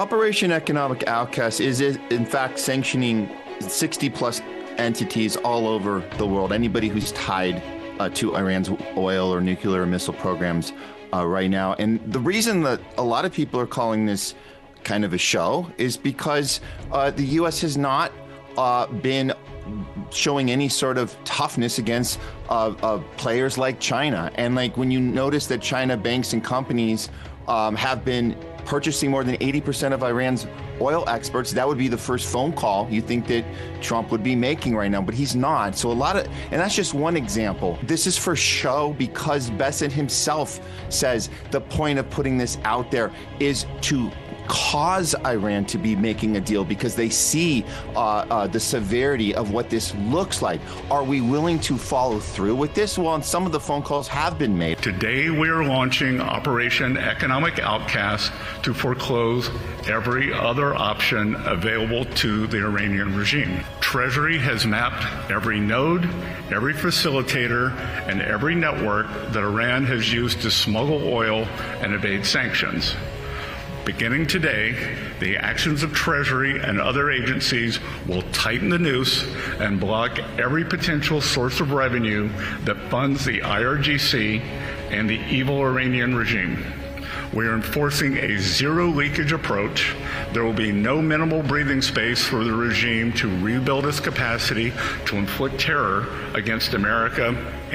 Operation Economic Outcast is in fact sanctioning 60 plus entities all over the world. Anybody who's tied to Iran's oil or nuclear or missile programs right now. And the reason that a lot of people are calling this kind of a show is because the U.S. has not been showing any sort of toughness against players like China. And like when you notice that China banks and companies have been purchasing more than 80% of Iran's oil exports, that would be the first phone call you think that Trump would be making right now, but he's not. So and that's just one example. This is for show because Bessent himself says the point of putting this out there is to cause Iran to be making a deal because they see the severity of what this looks like. Are we willing to follow through with this? Well, and some of the phone calls have been made. Today, we are launching Operation Economic Outcast to foreclose every other option available to the Iranian regime. Treasury has mapped every node, every facilitator, and every network that Iran has used to smuggle oil and evade sanctions. Beginning today, the actions of Treasury and other agencies will tighten the noose and block every potential source of revenue that funds the IRGC and the evil Iranian regime. We are enforcing a zero leakage approach. There will be no minimal breathing space for the regime to rebuild its capacity to inflict terror against America